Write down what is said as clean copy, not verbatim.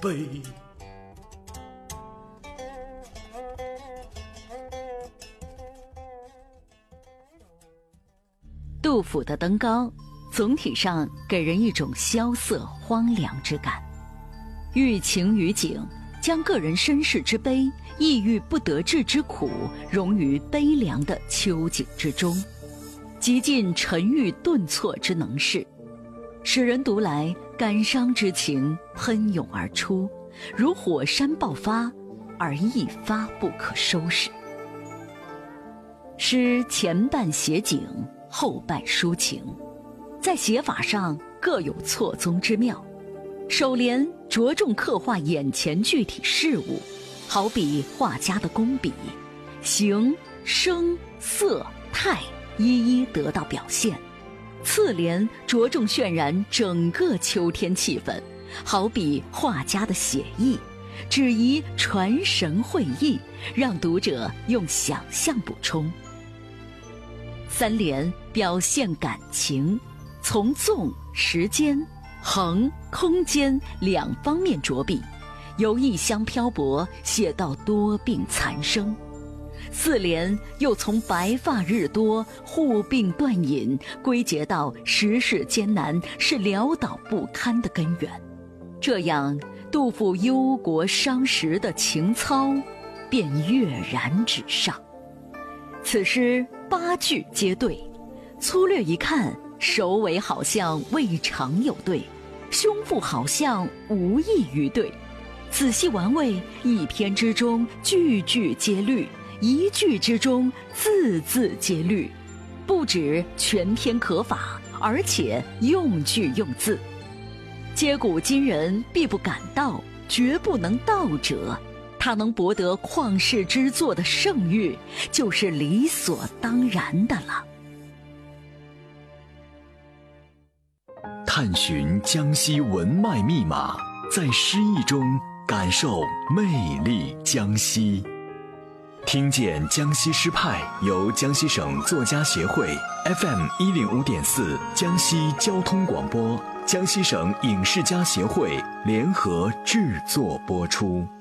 悲。 杜甫的登高总体上给人一种萧瑟荒凉之感，寓情于景，将个人身世之悲、抑郁不得志之苦融于悲凉的秋景之中，极尽沉郁顿挫之能事，使人读来感伤之情喷涌而出，如火山爆发，而一发不可收拾。诗前半写景，后半抒情，在写法上各有错综之妙。首联着重刻画眼前具体事物，好比画家的工笔，形、声、色、态一一得到表现。次联着重渲染整个秋天气氛，好比画家的写意，只宜传神会意，让读者用想象补充。三联表现感情，从纵、时间、横、空间两方面着笔，由异乡漂泊写到多病残生。四联又从白发日多、护病断饮归结到时事艰难是潦倒不堪的根源，这样杜甫忧国伤时的情操便跃然纸上。此诗8句皆对，粗略一看，首尾好像未尝有对，胸腹好像无异于对。仔细玩味，一篇之中句句皆律，一句之中字字皆律，不止全篇可法，而且用句用字。接古今人必不敢道，绝不能道者，他能博得旷世之作的盛誉，就是理所当然的了。 探寻江西文脉密码，在诗意中感受魅力江西。听见江西诗派由江西省作家协会 FM105.4 江西交通广播、江西省影视家协会联合制作播出。